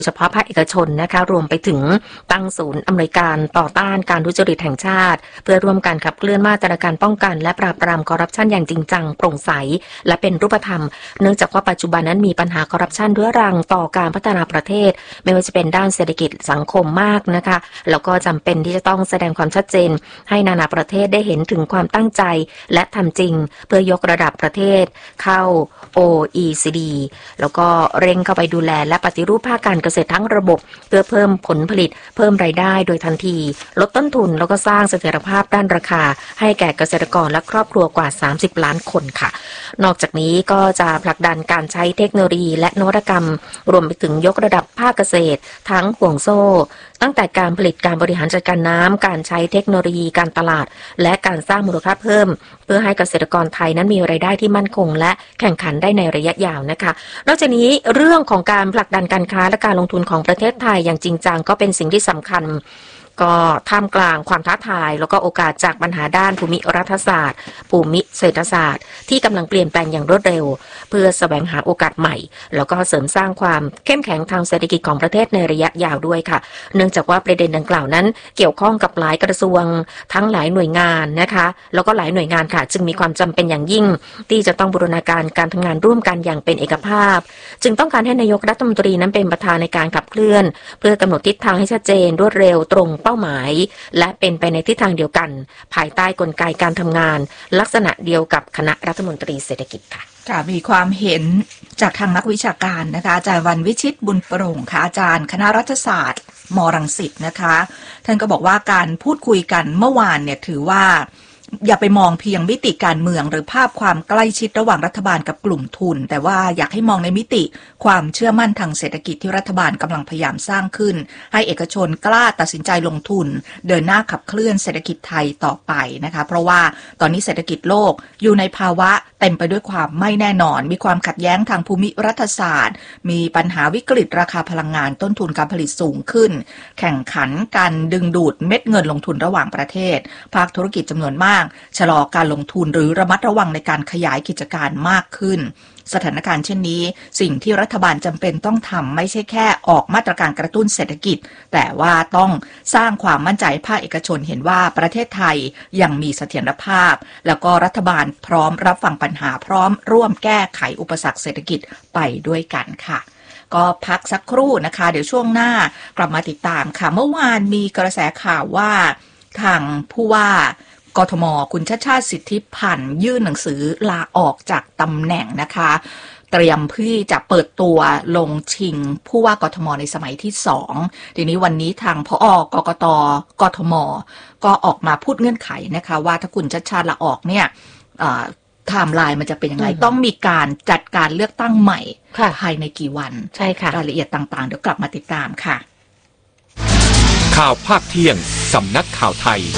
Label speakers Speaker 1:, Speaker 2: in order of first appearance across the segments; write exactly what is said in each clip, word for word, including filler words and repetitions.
Speaker 1: เฉพาะภาคเอกชนนะคะรวมไปถึงตั้งศูนย์อำนวยการต่อต้านการทุจริตแห่งชาติเพื่อร่วมกันขับเคลื่อนมาตรการป้องกันและปราบปรามคอร์รัปชันอย่างจริงจังโปร่งใสและเป็นรูปธรรมเนื่องจากว่าปัจจุบันนั้นมีปัญหาคอร์รัปชันเรื้อรังต่อการพัฒนาประเทศไม่ว่าจะเป็นด้านเศรษฐกิจสังคมมากนะคะแล้วก็จำเป็นที่จะต้องแสดงความชัดเจนให้นานาประเทศได้เห็นถึงความตั้งใจและทำจริงเพื่อยกระดับประเทศเข้า โอ อี ซี ดี แล้วก็เร่งเข้าไปดูแลและปฏิรูปภาคการเกษตรทั้งระบบเพื่อเพิ่มผลผลิตเพิ่มรายได้โดยทันทีลดต้นทุนแล้วก็สร้างเสถียรภาพด้านราคาให้แก่เกษตรกรและครอบครัวกว่าสามสิบล้านคนค่ะนอกจากนี้ก็จะผลักดันการใช้เทคโนโลยีและนวัตกรรมรวมไปถึงยกระดับภาคเกษตรทั้งห่วงโซ่ตั้งแต่การผลิตการบริหารจัดการน้ำการใช้เทคโนโลยีการตลาดและการสร้างมูลค่าเพิ่มเพื่อให้เกษตรกรไทยนั้นมีรายได้ที่มั่นคงและแข่งขันได้ในระยะยาวนะคะนอกจากนี้เรื่องของการผลักดันการค้าและการลงทุนของประเทศไทยอย่างจริงจังก็เป็นสิ่งที่สำคัญก็ท่ามกลางความท้าทายแล้วก็โอกาสจากปัญหาด้านภูมิรัฐศาสตร์ภูมิเศรษฐศาสตร์ที่กำลังเปลี่ยนแปลงอย่างรวดเร็วเพื่อแสวงหาโอกาสใหม่แล้วก็เสริมสร้างความเข้มแข็งทางเศรษฐกิจของประเทศในระยะยาวด้วยค่ะเนื่องจากว่าประเด็นดังกล่าวนั้นเกี่ยวข้องกับหลายกระทรวงทั้งหลายหน่วยงานนะคะแล้วก็หลายหน่วยงานค่ะจึงมีความจำเป็นอย่างยิ่งที่จะต้องบูรณาการการทำงานร่วมกันอย่างเป็นเอกภาพจึงต้องการให้นายกรัฐมนตรีนั้นเป็นประธานในการขับเคลื่อนเพื่อกำหนดทิศทางให้ชัดเจนรวดเร็วตรงเป้าหมายและเป็นไปในทิศทางเดียวกันภายใต้กลไกการทำงานลักษณะเดียวกับคณะรัฐมนตรีเศรษฐกิจค่ะ
Speaker 2: ค่ะมีความเห็นจากทางนักวิชาการนะคะอาจารย์วันวิชิตบุญโปร่งค่ะอาจารย์คณะรัฐศาสตร์มรังสิตนะคะท่านก็บอกว่าการพูดคุยกันเมื่อวานเนี่ยถือว่าอย่าไปมองเพียงมิติการเมืองหรือภาพความใกล้ชิดระหว่างรัฐบาลกับกลุ่มทุนแต่ว่าอยากให้มองในมิติความเชื่อมั่นทางเศรษฐกิจที่รัฐบาลกำลังพยายามสร้างขึ้นให้เอกชนกล้าตัดสินใจลงทุนเดินหน้าขับเคลื่อนเศรษฐกิจไทยต่อไปนะคะเพราะว่าตอนนี้เศรษฐกิจโลกอยู่ในภาวะเต็มไปด้วยความไม่แน่นอนมีความขัดแย้งทางภูมิรัฐศาสตร์มีปัญหาวิกฤตราคาพลังงานต้นทุนการผลิตสูงขึ้นแข่งขันการดึงดูดเม็ดเงินลงทุนระหว่างประเทศภาคธุรกิจจำนวนมากชะลอการลงทุนหรือระมัดระวังในการขยายกิจการมากขึ้นสถานการณ์เช่นนี้สิ่งที่รัฐบาลจำเป็นต้องทำไม่ใช่แค่ออกมาตรการกระตุ้นเศรษฐกิจแต่ว่าต้องสร้างความมั่นใจภาคเอกชนเห็นว่าประเทศไทยยังมีเสถียรภาพแล้วก็รัฐบาลพร้อมรับฟังปัญหาพร้อมร่วมแก้ไขอุปสรรคเศรษฐกิจไปด้วยกันค่ะก็พักสักครู่นะคะเดี๋ยวช่วงหน้ากลับมาติดตามค่ะเมื่อวานมีกระแสข่าวว่าทางผู้ว่ากทม.คุณชาติชาติสิทธิพันธ์ยื่นหนังสือลาออกจากตำแหน่งนะคะเตรียมเพื่อจะเปิดตัวลงชิงผู้ว่ากทม.ในสมัยที่สองทีนี้วันนี้ทางผอ.กกต.กทม.ก็ออกมาพูดเงื่อนไขนะคะว่าถ้าคุณชาติชาติลาออกเนี่ยไทม์ไลน์มันจะเป็นยังไงต้องมีการจัดการเลือกตั้งใหม่ภายในกี่วัน
Speaker 1: ใช่ค่ะ
Speaker 2: รายละเอียดต่างๆเดี๋ยวกลับมาติดตามค่ะ
Speaker 3: ข่าวภาคเที่ยงสำนักข่าวไทย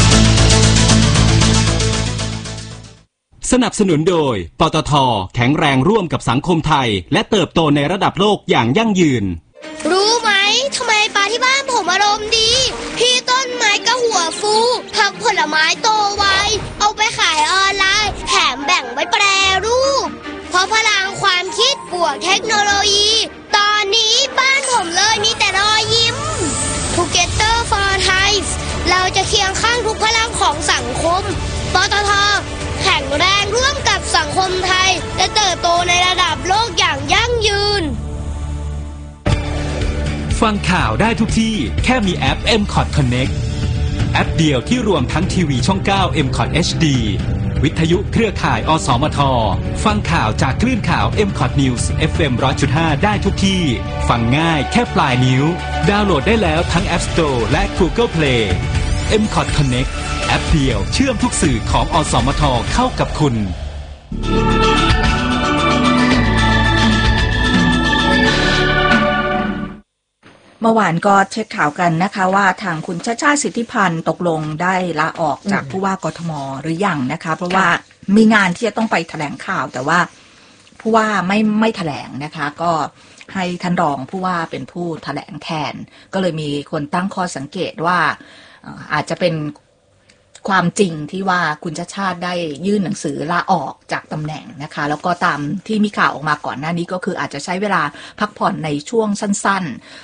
Speaker 4: สนับสนุนโดยปตท.แข็งแรงร่วมกับสังคมไทยและเติบโตในระดับโลกอย่างยั่งยืน
Speaker 5: รู้ไหมทำไมปลาที่บ้านผมอารมณ์ดีพี่ต้นไม้ก็หัวฟูผักผลไม้โตไวเอาไปขายออนไลน์แถมแบ่งไว้แปรรูปเพราะพลังความคิดบวกเทคโนโลยีตอนนี้บ้านผมเลยมีแต่รอยยิ้ม Together for Thai เราจะเคียงข้างทุกพลังของสังคมปตท.แข็งแรงร่วมกับสังคมไทยและเติบโตในระดับโลกอย่างยั่งยืน
Speaker 4: ฟังข่าวได้ทุกที่แค่มีแอป เอ็ม คอท Connect แอปเดียวที่รวมทั้งทีวีช่องเก้า เอ็ม คอท เอช ดี วิทยุเครือข่าย อสมท ฟังข่าวจากคลื่นข่าว เอ็ม คอท News เอฟ เอ็ม หนึ่งร้อยจุดห้า ได้ทุกที่ฟังง่ายแค่ปลายนิ้วดาวน์โหลดได้แล้วทั้ง App Store และ Google Play เอ็ม คอท Connect แอปเดียวเชื่อมทุกสื่อของอสมทเข้ากับคุณ
Speaker 2: เมื่อวานก็เช็คข่าวกันนะคะว่าทางคุณชาติชาติสิทธิพันธ์ตกลงได้ลาออกจากผู้ว่ากทม.หรือยังนะคะเพราะว่ามีงานที่จะต้องไปแถลงข่าวแต่ว่าผู้ว่าไม่ไม่แถลงนะคะก็ให้ท่านรองผู้ว่าเป็นผู้แถลงแทนก็เลยมีคนตั้งข้อสังเกตว่าอาจจะเป็นความจริงที่ว่าคุณชาติชาติได้ยื่นหนังสือลาออกจากตำแหน่งนะคะแล้วก็ตามที่มีข่าวออกมาก่อนหน้านี้ก็คืออาจจะใช้เวลาพักผ่อนในช่วงสั้น